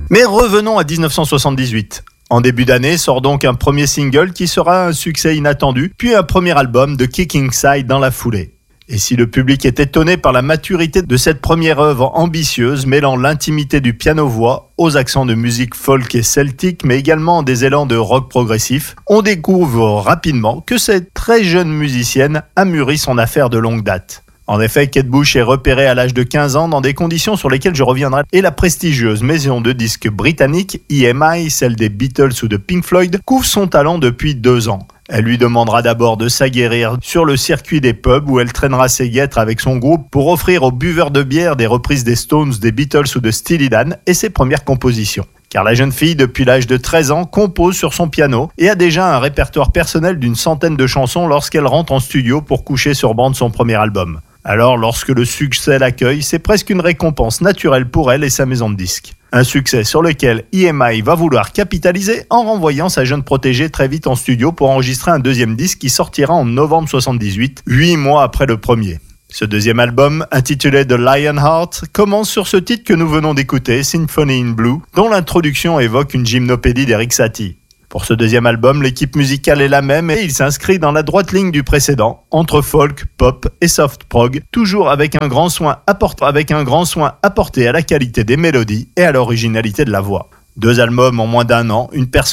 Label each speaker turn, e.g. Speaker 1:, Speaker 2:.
Speaker 1: Mais revenons à 1978. En début d'année sort donc un premier single qui sera un succès inattendu, puis un premier album de Kicking Side dans la foulée. Et si le public est étonné par la maturité de cette première œuvre ambitieuse, mêlant l'intimité du piano-voix aux accents de musique folk et celtique, mais également des élans de rock progressif, on découvre rapidement que cette très jeune musicienne a mûri son affaire de longue date. En effet, Kate Bush est repérée à l'âge de 15 ans dans des conditions sur lesquelles je reviendrai. Et la prestigieuse maison de disques britannique, EMI, celle des Beatles ou de Pink Floyd, couvre son talent depuis 2 ans. Elle lui demandera d'abord de s'aguerrir sur le circuit des pubs où elle traînera ses guêtres avec son groupe pour offrir aux buveurs de bière des reprises des Stones, des Beatles ou de Steely Dan et ses premières compositions. Car la jeune fille, depuis l'âge de 13 ans, compose sur son piano et a déjà un répertoire personnel d'une centaine de chansons lorsqu'elle rentre en studio pour coucher sur bande son premier album. Alors, lorsque le succès l'accueille, c'est presque une récompense naturelle pour elle et sa maison de disques. Un succès sur lequel EMI va vouloir capitaliser en renvoyant sa jeune protégée très vite en studio pour enregistrer un deuxième disque qui sortira en novembre 78, 8 mois après le premier. Ce deuxième album, intitulé The Lionheart, commence sur ce titre que nous venons d'écouter, Symphony in Blue, dont l'introduction évoque une gymnopédie d'Eric Satie. Pour ce deuxième album, l'équipe musicale est la même et il s'inscrit dans la droite ligne du précédent, entre folk, pop et soft prog, toujours avec un grand soin apporté à la qualité des mélodies et à l'originalité de la voix. 2 albums en moins d'1 an, une